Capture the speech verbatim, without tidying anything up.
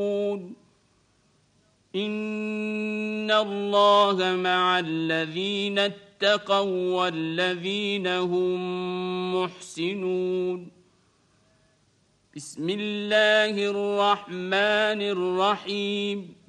إن الله مع الذين اتقوا والذين هم محسنون. بسم الله الرحمن الرحيم.